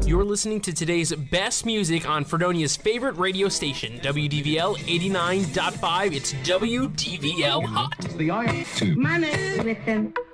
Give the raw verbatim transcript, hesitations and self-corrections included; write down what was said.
You're listening to today's best music on Fredonia's favorite radio station, W D V L eighty-nine point five. It's W D V L Hot. The I two. Manage with them.